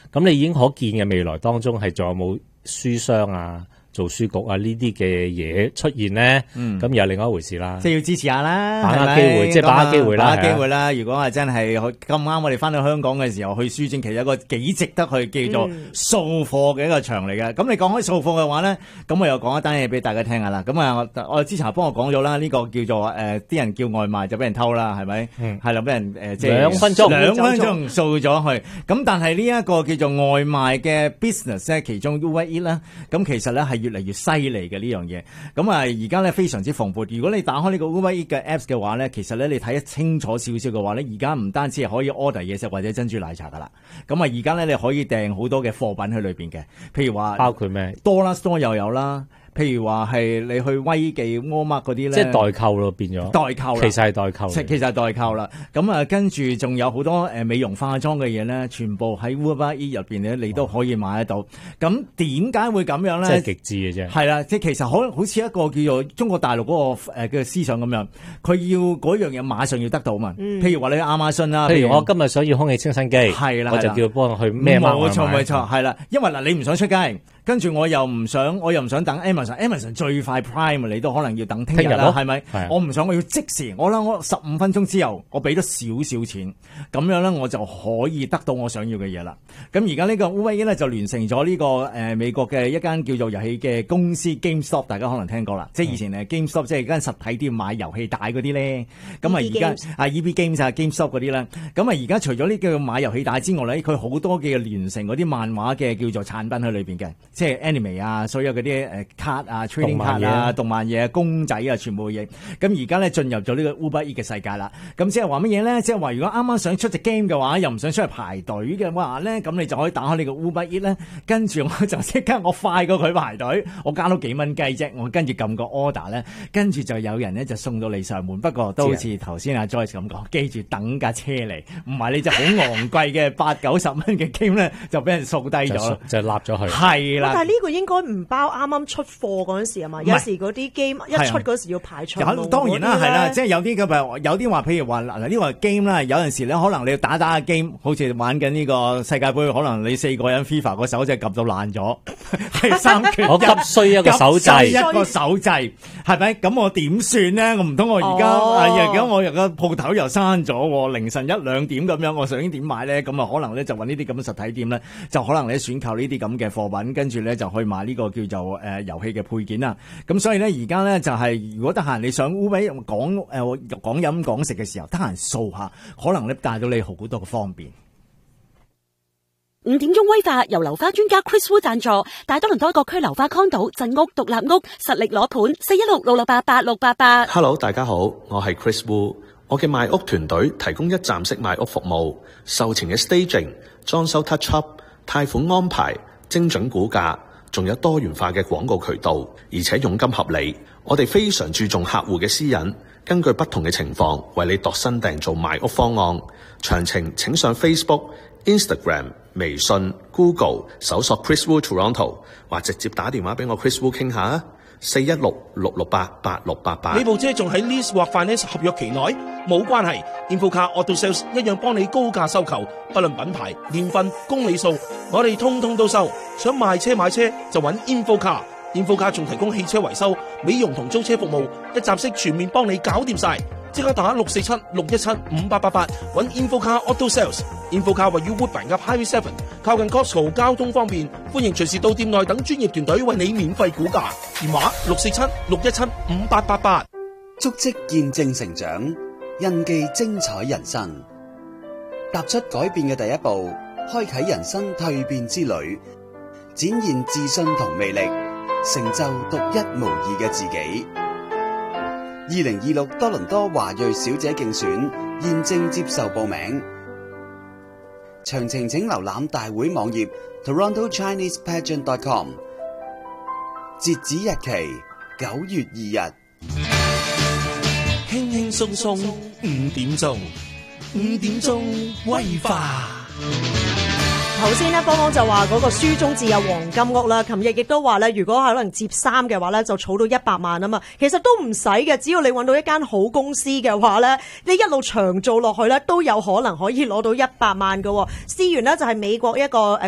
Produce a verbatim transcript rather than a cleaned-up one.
咁你已經可見嘅未來當中係仲有冇書商啊？做書局啊呢啲嘅嘢出現咧，咁又係另外一回事啦。 即係要支持下啦， 把握機會，即係把握機會啦， 把握機會啦。如果係真係咁啱，我哋翻到香港嘅時候去書展，其實有一個幾值得去叫做掃貨嘅一個場嚟嘅。咁、嗯、你講開掃貨嘅話咧，咁我又講一單嘢俾大家聽下啦。咁啊，我之前幫我講咗啦，呢、這個叫做誒啲、呃、人叫外賣就俾人偷啦，係咪？係、嗯、啦，俾人誒、呃、即係兩分鐘， 兩分鐘掃咗去。咁但係呢一個叫做外賣嘅 business 咧，其中 Uber Eats 啦，咁其實咧係越嚟越犀利嘅呢樣嘢。咁啊，而家咧非常之蓬勃。如果你打開呢個 Uber Eats 嘅 Apps 嘅話咧，其實咧你睇得清楚少少嘅話咧，而家唔單止係可以 order 嘢食或者珍珠奶茶噶啦。咁啊，而家咧你可以訂好多嘅貨品喺裏邊嘅，譬如話包括咩 ？Dollar Store 又有啦。譬如話係你去威記、Walmart嗰啲咧， 即係代購咯，變咗代購啦， 其實係代購， 其實係代購啦。咁啊，跟住仲有好多誒美容化妝嘅嘢咧，全部喺 Uber Eats 入邊咧，你都可以買得到。咁點解會咁樣咧？ 即係極致嘅啫。係啦，即係其實可好似一個叫做中國大陸嗰、那個誒嘅、呃、思想咁樣，佢要嗰樣嘢馬上要得到嘛。嗯、譬如話你亞馬遜啦， 譬如我今日想要空氣清新機，係啦，我就叫幫我去咩買？ 冇錯冇錯，係啦，因為嗱你唔想出街。跟住我又唔想，我又唔想等 Amazon，Amazon 最快 Prime 你都可能要等聽日啦，係咪？我唔想，我要即時，我諗我十五分鐘之後，我俾咗少少錢，咁樣咧我就可以得到我想要嘅嘢啦。咁而家呢個 Uber Eats 咧就聯成咗呢、這個誒、呃、美國嘅一間叫做遊戲嘅公司 GameStop， 大家可能聽過啦，即係以前誒 GameStop 即係間實體店買遊戲帶嗰啲咧。咁啊而家啊 E B Games 啊 GameStop 嗰啲咧，咁啊而家除咗呢個買遊戲帶之外咧，佢好多嘅聯成嗰啲漫畫嘅叫做產品喺裏邊嘅。即係 anime 啊，所有嗰啲誒卡啊、trading 卡啊、動漫嘢、公仔啊，全部嘢。咁而家咧進入咗呢個 Uber Eats 嘅世界啦。咁即係話乜嘢咧？即係話如果啱啱想出隻 game 嘅話，又唔想出去排隊嘅話咧，咁你就可以打開呢個 Uber Eats 咧，跟住我就即刻我快過佢排隊，我加多幾蚊雞啫。我跟住撳個 order 咧，跟住就有人咧就送到你上門。不過都好似頭先阿 Joyce 咁講，記住等架車嚟，唔係你就好昂貴嘅八九十蚊嘅 game 咧，就俾人掃低咗， 就立咗去。 係啦， 但係呢個應該唔包啱啱出貨嗰陣時啊嘛，有時嗰啲 game 一出嗰時要排長龍。 當然啦，係啦，即係有啲咁有啲話，譬如話嗱呢個 game 啦，有陣時咧可能你要打打 game，好似玩緊呢個世界盃，可能你四個人 FIFA 個手掣撳到爛咗，係三拳， 我急需一個手掣， 一個手掣，係咪？咁我點算咧？我唔通我而家而家我而家鋪頭又閂咗，凌晨一兩點咁樣，我想點買咧？咁啊可能咧就揾呢啲咁嘅實體店咧，就可能你選購呢啲咁嘅貨品，跟住咧就去買呢個叫做誒遊戲嘅配件啦。咁所以咧而家咧就係、是、如果得閒你上 Uber 講誒講飲講食嘅時候，得閒掃下，可能咧帶到你好多嘅方便。 五點鐘威化由流花專家 Chris Wu 贊助，大多倫多各區流花 condo 鎮屋獨立屋實力攞盤，四一六六六八八六八八。 Hello， 大家好，我係 Chris Wu， 我嘅賣屋團隊提供一站式賣屋服務，售前嘅 staging、裝修 touch up、貸款安排、精準估價，仲有多元化嘅廣告渠道，而且佣金合理。我哋非常注重客戶嘅私隱，根據不同嘅情況為你度身訂造賣屋方案。詳情請上 Facebook、Instagram、微信、Google 搜索 Chris Wu Toronto， 或直接打電話俾我 Chris Wu 傾下啊，四一六六六八八六八八。 呢部車仲喺 lease 或 finance 合約期內，冇關係。Infocar Auto Sales 一樣幫你高價收購，不論品牌、年份、公里數，我哋通通都收。想賣車買車就揾 Infocar。Infocar 仲提供汽車維修、美容同租車服務，一站式全面幫你搞掂晒。即刻打六四七六一七五八八八揾 Infocar Auto Sales。Infocar 位於 Woodbine 及 Highway Seven， 靠近 Costco， 交通方便，歡迎隨時到店內等專業團隊為你免費估價。電話六四七六一七五八八八。 足跡見證成長，印記精彩人生。踏出改變嘅第一步，開啟人生蛻變之旅，展現自信同魅力，成就獨一無二嘅自己。二零二六多倫多華裔小姐競選現正接受報名，詳情請瀏覽大會網頁 toronto chinese pageant dot com， 截止日期九月二日。 輕輕鬆鬆五點鐘，五點鐘威化。 頭先咧，邦邦就話嗰個書中自有黃金屋啦。琴日亦都話咧，如果可能接衫嘅話咧，就儲到一百萬啊嘛。其實都唔使嘅，只要你揾到一間好公司嘅話咧，你一路長做落去咧，都有可能可以攞到一百萬㗎。思源咧就係美國一個誒